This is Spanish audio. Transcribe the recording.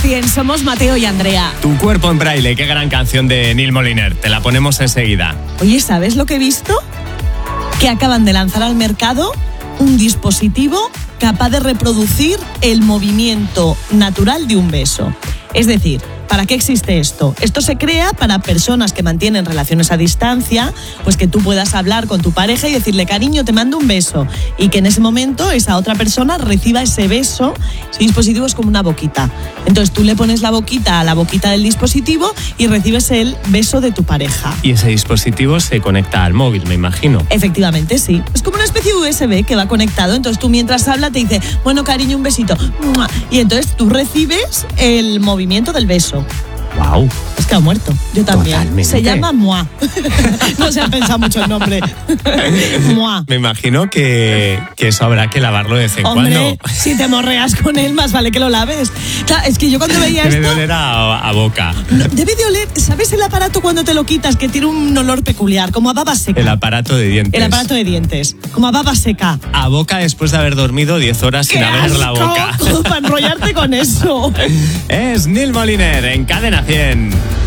100, somos Mateo y Andrea. Tu cuerpo en braille, qué gran canción de Neil Moliner. Te la ponemos enseguida. Oye, ¿sabes lo que he visto? Que acaban de lanzar al mercado un dispositivo capaz de reproducir el movimiento natural de un beso. Es decir, ¿para qué existe esto? Esto se crea para personas que mantienen relaciones a distancia, pues que tú puedas hablar con tu pareja y decirle, cariño, te mando un beso, y que en ese momento esa otra persona reciba ese beso. Ese dispositivo es como una boquita. Entonces tú le pones la boquita a la boquita del dispositivo y recibes el beso de tu pareja. Y ese dispositivo se conecta al móvil, me imagino. Efectivamente, sí. Es como una especie de USB que va conectado. Entonces tú mientras hablas te dice, bueno, cariño, un besito. Y entonces tú recibes el movimiento del beso. Wow. Has quedado muerto. Yo también. Totalmente. Se llama Moi. No se ha pensado mucho el nombre. Moi. Me imagino que eso habrá que lavarlo de vez en Hombre, cuando. si te morreas con él, más vale que lo laves. Claro, es que yo cuando veía Debe esto... de oler a boca. No, debe de oler, ¿sabes el aparato cuando te lo quitas que tiene un olor peculiar? Como a baba seca. El aparato de dientes. El aparato de dientes. Como a baba seca. A boca después de haber dormido 10 horas sin abrir la boca. Para enrollarte con eso. Es Neil Moliner en Cadena 100.